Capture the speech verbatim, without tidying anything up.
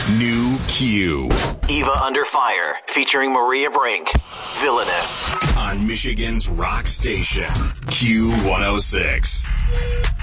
New Q. Eva Under Fire, featuring Maria Brink. Villainous. On Michigan's rock station, Q one oh six.